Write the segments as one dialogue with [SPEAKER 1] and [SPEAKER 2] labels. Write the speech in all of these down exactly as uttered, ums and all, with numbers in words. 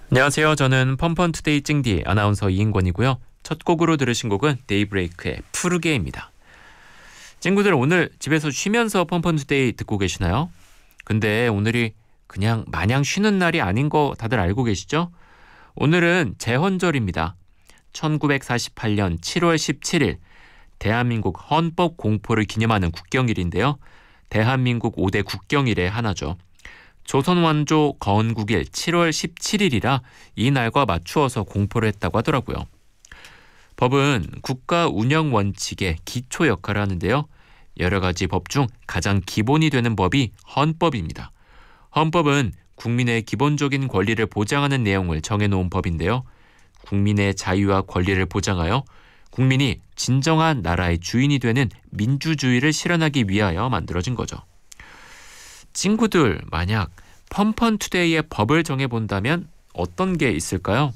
[SPEAKER 1] 안녕하세요. 저는 펀펀투데이 찡디 아나운서 이인권이고요. 첫 곡으로 들으신 곡은 데이브레이크의 푸르게입니다. 친구들, 오늘 집에서 쉬면서 펀펀투데이 듣고 계시나요? 근데 오늘이 그냥 마냥 쉬는 날이 아닌 거 다들 알고 계시죠? 오늘은 제헌절입니다. 천구백사십팔 년 칠월 십칠일 대한민국 헌법 공포를 기념하는 국경일인데요. 대한민국 오 대 국경일의 하나죠. 조선 왕조 건국일 칠월 십칠일이라 이 날과 맞추어서 공포를 했다고 하더라고요. 법은 국가 운영 원칙의 기초 역할을 하는데요. 여러 가지 법 중 가장 기본이 되는 법이 헌법입니다. 헌법은 국민의 기본적인 권리를 보장하는 내용을 정해놓은 법인데요. 국민의 자유와 권리를 보장하여 국민이 진정한 나라의 주인이 되는 민주주의를 실현하기 위하여 만들어진 거죠. 친구들, 만약 펀펀투데이의 법을 정해본다면 어떤 게 있을까요?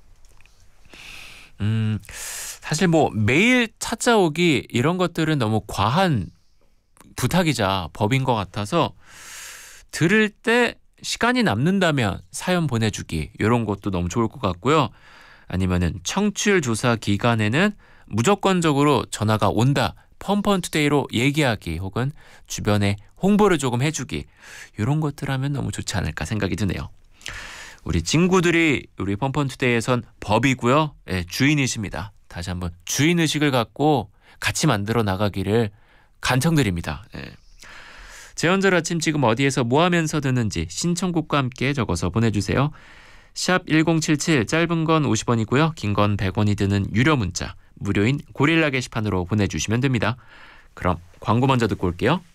[SPEAKER 1] 음, 사실 뭐 매일 찾아오기 이런 것들은 너무 과한 부탁이자 법인 것 같아서 들을 때 시간이 남는다면 사연 보내주기 이런 것도 너무 좋을 것 같고요. 아니면은 청취율 조사 기간에는 무조건적으로 전화가 온다. 펀펀투데이로 얘기하기 혹은 주변에 홍보를 조금 해주기 이런 것들 하면 너무 좋지 않을까 생각이 드네요. 우리 친구들이 우리 펀펀투데이에선 법이고요. 예, 주인이십니다. 다시 한번 주인의식을 갖고 같이 만들어 나가기를 간청드립니다. 예. 제헌절 아침 지금 어디에서 뭐 하면서 듣는지 신청곡과 함께 적어서 보내주세요. 샵 일공칠칠 짧은 건 오십 원이고요. 긴 건 백 원이 드는 유료 문자 무료인 고릴라 게시판으로 보내주시면 됩니다. 그럼 광고 먼저 듣고 올게요.